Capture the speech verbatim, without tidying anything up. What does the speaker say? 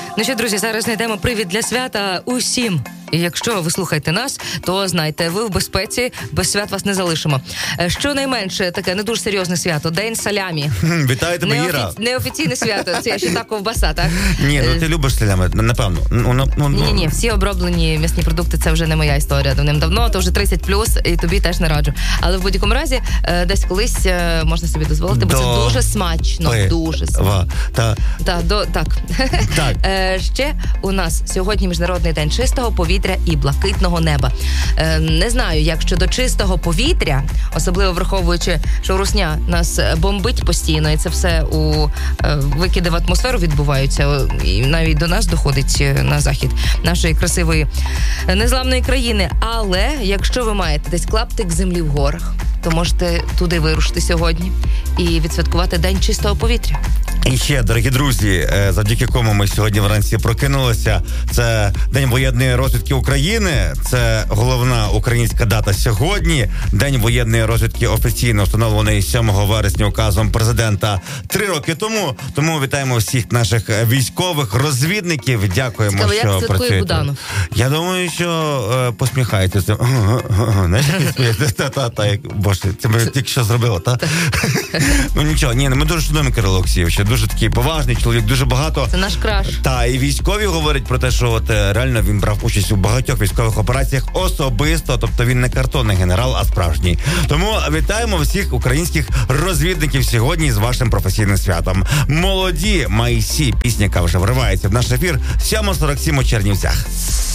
Ну що, друзі, зараз знайдемо привід для свята усім. І якщо ви слухаєте нас, то знайте, ви в безпеці, без свят вас не залишимо. Щонайменше таке не дуже серйозне свято. День салямі. Вітаю тебе, Іра. Неофі... Неофіційне свято. Це ще та ковбаса, так? Ні, ну ти любиш салями, напевно. Ну, ну, ну. Ні-ні, всі оброблені м'ясні продукти, це вже не моя історія давним-давно, то вже тридцять плюс, і тобі теж не раджу. Але в будь-якому разі, десь колись можна собі дозволити, бо до... це дуже смачно. Пи... Дуже смачно. Та... Та, до... Так. Так. Ще у нас сьогодні Міжнародний день чистого повітря і блакитного неба. Е, не знаю, як щодо чистого повітря, особливо враховуючи, що русня нас бомбить постійно, і це все у е, викиди в атмосферу відбуваються, і навіть до нас доходить на захід нашої красивої незламної країни. Але якщо ви маєте десь клаптик землі в горах, то можете туди вирушити сьогодні і відсвяткувати День чистого повітря. І ще, дорогі друзі, завдяки кому ми сьогодні вранці прокинулися, це День воєнної розвідки України, це головна українська дата сьогодні, День воєнної розвідки офіційно встановлений сьомого вересня указом президента три роки тому, тому вітаємо всіх наших військових, розвідників, дякуємо, Цікаво, що як працюєте. Буданов? Я думаю, що е, посміхаєтеся. Знаєш, та-та-та, боже, це ми тільки що зробили, та? Ну нічого, ні, ми дуже шануємо Кирило Олексійовича, дуже такий поважний чоловік, дуже багато. Це наш краш. Та, і військові говорять про те, що от реально він брав участь у багатьох військових операціях особисто, тобто він не картонний генерал, а справжній. Тому вітаємо всіх українських розвідників сьогодні з вашим професійним святом. Молоді Майсі, пісня, яка вже вривається в наш ефір, сьома сорок сім у Чернівцях.